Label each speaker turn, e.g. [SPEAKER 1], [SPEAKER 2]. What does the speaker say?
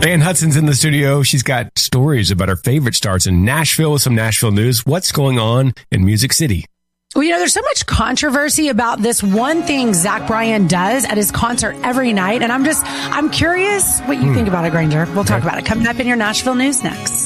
[SPEAKER 1] Ann Hudson's in the studio. She's got stories about her favorite stars in Nashville with some Nashville news. What's going on in Music City?
[SPEAKER 2] Well, there's so much controversy about this one thing Zach Bryan does at his concert every night. And I'm curious what you think about it, Granger. We'll talk about it coming up in your Nashville news next.